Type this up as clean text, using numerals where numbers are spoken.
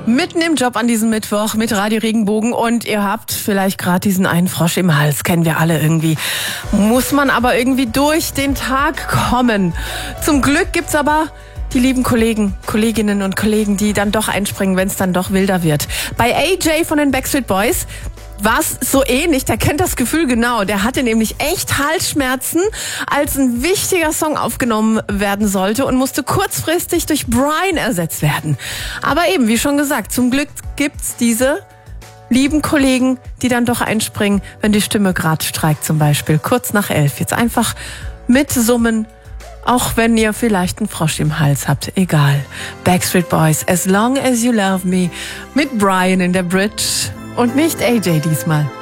Mitten im Job an diesem Mittwoch mit Radio Regenbogen und ihr habt vielleicht gerade diesen einen Frosch im Hals, kennen wir alle irgendwie. Muss man aber irgendwie durch den Tag kommen. Zum Glück gibt's aber die lieben Kolleginnen und Kollegen, die dann doch einspringen, wenn es dann doch wilder wird. Bei AJ von den Backstreet Boys war es so ähnlich, der kennt das Gefühl genau. Der hatte nämlich echt Halsschmerzen, als ein wichtiger Song aufgenommen werden sollte und musste kurzfristig durch Brian ersetzt werden. Aber eben, wie schon gesagt, zum Glück gibt's diese lieben Kollegen, die dann doch einspringen, wenn die Stimme gerade streikt zum Beispiel. Kurz nach 11. Jetzt einfach mitsummen, auch wenn ihr vielleicht einen Frosch im Hals habt. Egal. Backstreet Boys, As Long As You Love Me mit Brian in der Bridge. Und nicht AJ diesmal.